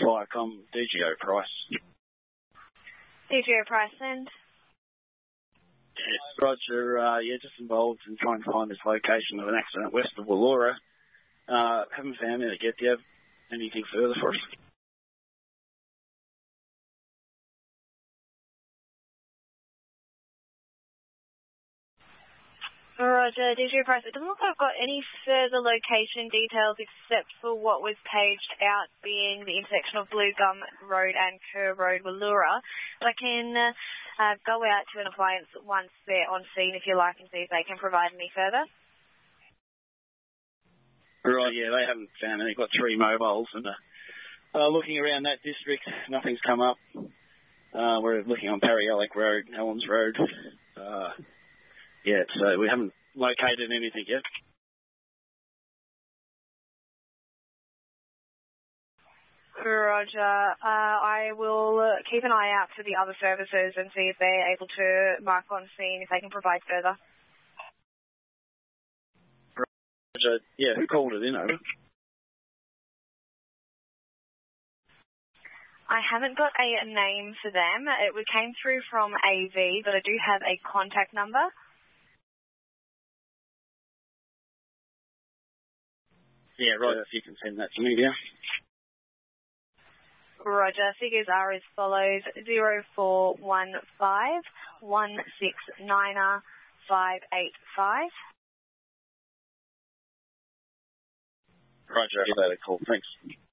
Viacom DGO Price. DGO Price, and? Yes, Roger. Just involved in trying to find this location of an accident west of Wooloora. Haven't found it yet. Do you have anything further for us? Roger, DGO Price. It doesn't look like I've got any further location details except for what was paged out being the intersection of Blue Gum Road and Kerr Road, Wooloora. But I can go out to an appliance once they're on scene, if you like, and see if they can provide any further. Right, yeah, they haven't found any. Got 3 mobiles and looking around that district, nothing's come up. We're looking on Parry Alec Road, Helens Road. So we haven't located anything yet. Roger. I will keep an eye out for the other services and see if they're able to mark on scene, if they can provide further. Roger. Yeah, who called it in, over? I haven't got a name for them. It came through from AV, but I do have a contact number. Yeah, right, if you can send that to me, yeah. Roger. Figures are as follows: 0415 169 585. Roger, give that a call. Thanks.